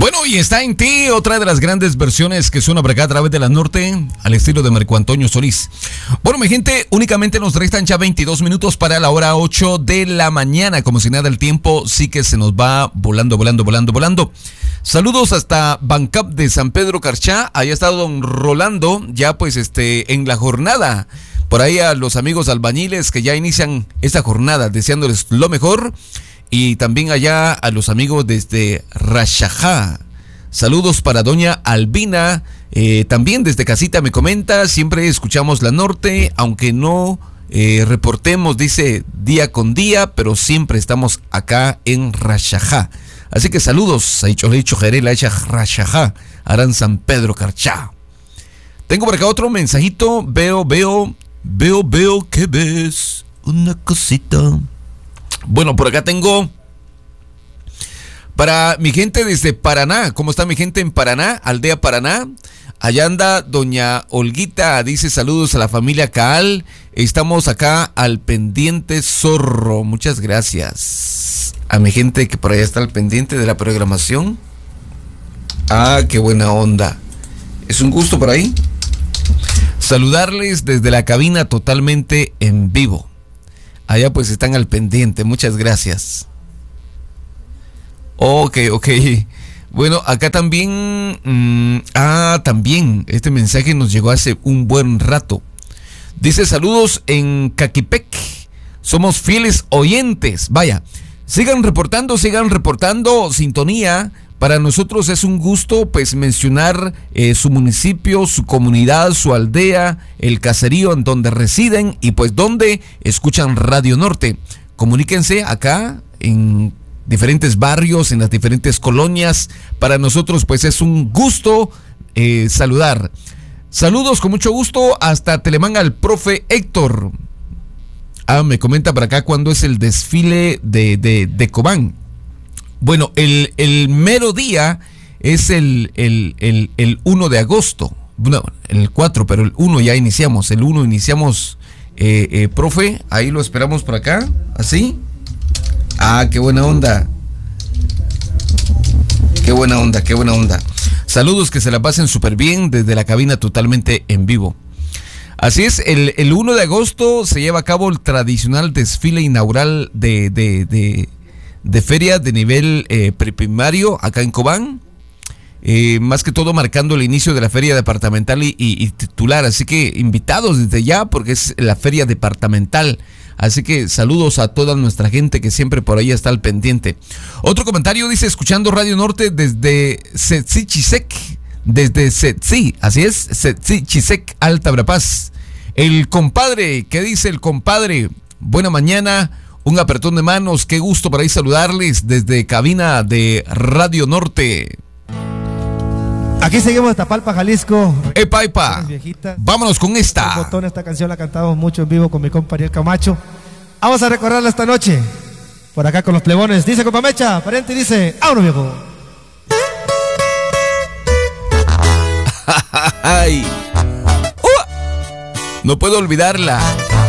Bueno, y está en ti otra de las grandes versiones que suena por acá a través de la norte, al estilo de Marco Antonio Solís. Bueno, mi gente, únicamente nos restan ya 22 minutos para la hora 8 de la mañana. Como si nada, el tiempo sí que se nos va volando. Saludos hasta Bancap de San Pedro Carchá. Ahí ha estado don Rolando, ya pues en la jornada. Por ahí a los amigos albañiles que ya inician esta jornada, deseándoles lo mejor. Y también allá a los amigos desde Rashajá. Saludos para doña Albina. También desde casita me comenta, siempre escuchamos la norte, aunque no reportemos, dice, día con día, pero siempre estamos acá en Rashajá. Así que saludos, Rashajá, Aran San Pedro Carchá. Tengo por acá otro mensajito, veo que ves una cosita. Bueno, por acá tengo para mi gente desde Paraná. ¿Cómo está mi gente en Paraná? Aldea Paraná. Allá anda doña Olguita, dice saludos a la familia Caal. Estamos acá al pendiente Zorro. Muchas gracias a mi gente que por allá está al pendiente de la programación. Ah, qué buena onda. Es un gusto por ahí saludarles desde la cabina totalmente en vivo. Allá pues están al pendiente, muchas gracias. Ok. Bueno, acá también, también, este mensaje nos llegó hace un buen rato. Dice saludos en Caquipec, somos fieles oyentes. Vaya, sigan reportando sintonía. Para nosotros es un gusto pues mencionar su municipio, su comunidad, su aldea, el caserío en donde residen y pues donde escuchan Radio Norte. Comuníquense acá en diferentes barrios, en las diferentes colonias. Para nosotros pues es un gusto saludar. Saludos con mucho gusto hasta Telemán al profe Héctor. Me comenta por acá cuándo es el desfile de Cobán. Bueno, el mero día es el 1 de agosto. Bueno, el 4, pero el 1 ya iniciamos. El 1 iniciamos, profe. Ahí lo esperamos por acá. ¿Así? Ah, qué buena onda. Qué buena onda. Saludos, que se la pasen súper bien desde la cabina totalmente en vivo. Así es, el 1 de agosto se lleva a cabo el tradicional desfile inaugural de feria de nivel preprimario acá en Cobán, más que todo marcando el inicio de la feria departamental y titular, así que invitados desde ya porque es la feria departamental, así que saludos a toda nuestra gente que siempre por ahí está al pendiente. Otro comentario dice, escuchando Radio Norte desde Setzi-Chisec, así es, Setzi-Chisec, Alta Verapaz. El compadre, ¿qué dice el compadre? Buena mañana. Un apretón de manos, qué gusto por ahí saludarles desde cabina de Radio Norte. Aquí seguimos hasta Tapalpa, Jalisco. Epa. Vámonos con esta. Esta canción la cantamos mucho en vivo con mi compa Ariel Camacho. Vamos a recordarla esta noche. Por acá con los plebones. Dice compa Mecha, pariente, dice, ¡vámonos, viejo! Ay. No puedo olvidarla.